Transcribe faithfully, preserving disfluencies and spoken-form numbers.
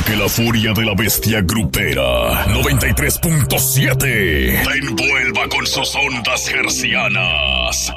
que la furia de la bestia grupera noventa y tres punto siete te envuelva con sus ondas hercianas.